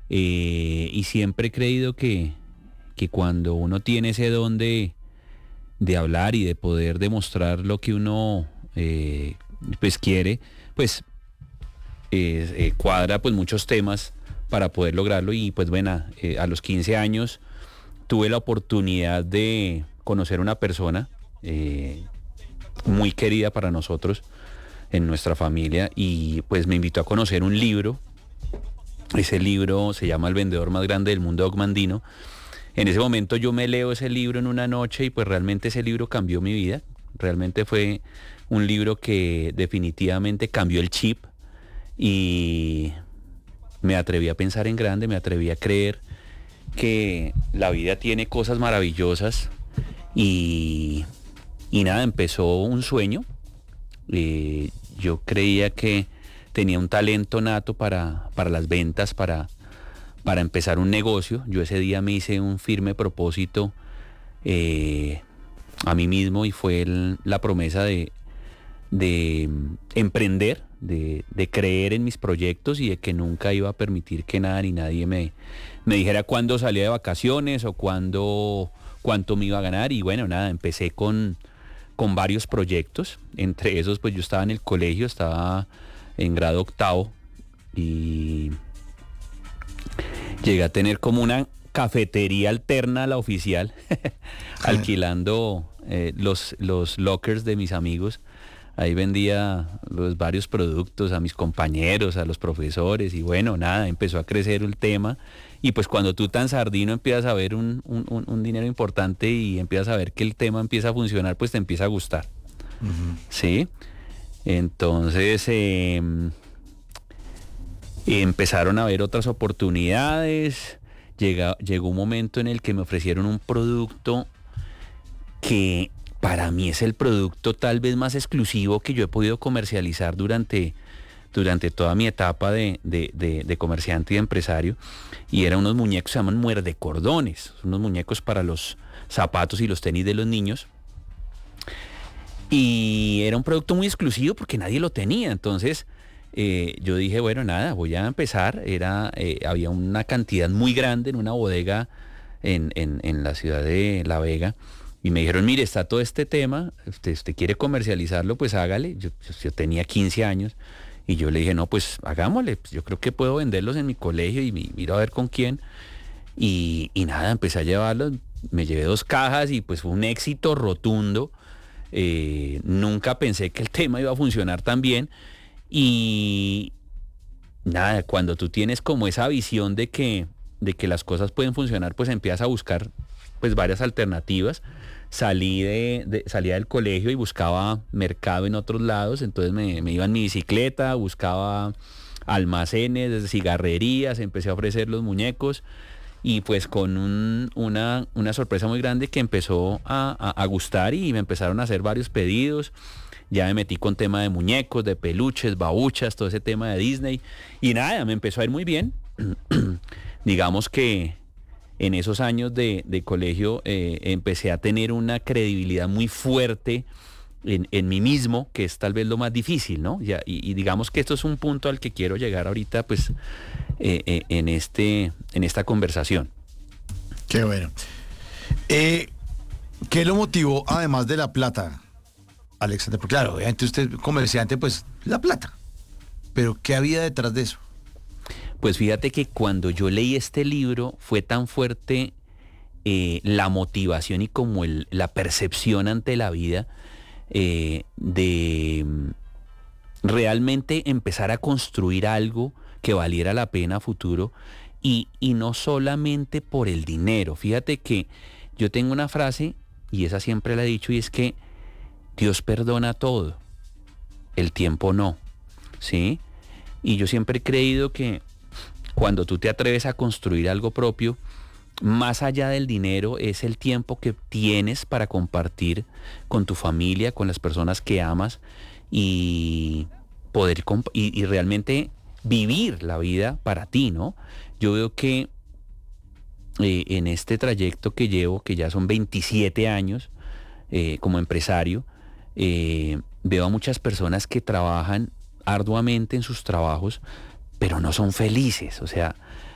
Y siempre he creído que cuando uno tiene ese don de hablar y de poder demostrar lo que uno pues quiere, pues cuadra pues muchos temas para poder lograrlo. Y pues bueno, a los 15 años tuve la oportunidad de conocer una persona muy querida para nosotros en nuestra familia, y pues me invitó a conocer un libro. Ese libro se llama El vendedor más grande del mundo, Doc Mandino. En ese momento yo me leo ese libro en una noche y pues realmente ese libro cambió mi vida. Realmente fue un libro que definitivamente cambió el chip, y me atreví a pensar en grande, me atreví a creer que la vida tiene cosas maravillosas. Y nada, empezó un sueño. Yo creía que tenía un talento nato para las ventas, para empezar un negocio. Yo ese día me hice un firme propósito a mí mismo, y fue la promesa de emprender, de creer en mis proyectos, y de que nunca iba a permitir que nada ni nadie me dijera cuándo salía de vacaciones o cuánto me iba a ganar. Y bueno, nada, empecé con varios proyectos. Entre esos, pues yo estaba en el colegio, estaba en grado octavo, y llegué a tener como una cafetería alterna a la oficial, alquilando los lockers de mis amigos. Ahí vendía los varios productos a mis compañeros, a los profesores, y bueno, nada, empezó a crecer el tema. Y pues cuando tú tan sardino empiezas a ver un dinero importante y empiezas a ver que el tema empieza a funcionar, pues te empieza a gustar. Uh-huh. ¿Sí? Entonces empezaron a haber otras oportunidades. Llegó un momento en el que me ofrecieron un producto que para mí es el producto tal vez más exclusivo que yo he podido comercializar durante toda mi etapa de comerciante y de empresario. Y eran unos muñecos, se llaman muerdecordones, unos muñecos para los zapatos y los tenis de los niños. Y era un producto muy exclusivo porque nadie lo tenía. Entonces yo dije, bueno, nada, voy a empezar. Había una cantidad muy grande en una bodega en la ciudad de La Vega. Y me dijeron, mire, está todo este tema, usted quiere comercializarlo, pues hágale. Yo tenía 15 años. Y yo le dije, no, pues hagámosle, pues yo creo que puedo venderlos en mi colegio y miro a ver con quién. Y nada, empecé a llevarlos, me llevé 2 cajas y pues fue un éxito rotundo. Nunca pensé que el tema iba a funcionar tan bien. Y nada, cuando tú tienes como esa visión de que las cosas pueden funcionar, pues empiezas a buscar pues varias alternativas. Salía del colegio y buscaba mercado en otros lados. Entonces me iba en mi bicicleta, buscaba almacenes, desde cigarrerías, empecé a ofrecer los muñecos, y pues con una sorpresa muy grande que empezó a gustar, y me empezaron a hacer varios pedidos. Ya me metí con tema de muñecos, de peluches, babuchas, todo ese tema de Disney, y nada, me empezó a ir muy bien. Digamos que en esos años de colegio empecé a tener una credibilidad muy fuerte en mí mismo, que es tal vez lo más difícil, ¿no? Y digamos que esto es un punto al que quiero llegar ahorita, pues, en esta conversación. Qué bueno. ¿Qué lo motivó, además de la plata, Alexander? Porque claro, obviamente usted comerciante, pues, la plata. Pero ¿qué había detrás de eso? Pues fíjate que cuando yo leí este libro fue tan fuerte la motivación y como la percepción ante la vida, de realmente empezar a construir algo que valiera la pena a futuro, y no solamente por el dinero. Fíjate que yo tengo una frase, y esa siempre la he dicho, y es que Dios perdona todo, el tiempo no, ¿sí? Y yo siempre he creído que cuando tú te atreves a construir algo propio, más allá del dinero, es el tiempo que tienes para compartir con tu familia, con las personas que amas, y poder y realmente vivir la vida para ti, ¿no? Yo veo que en este trayecto que llevo, que ya son 27 años como empresario, veo a muchas personas que trabajan arduamente en sus trabajos, pero no son felices. O sea,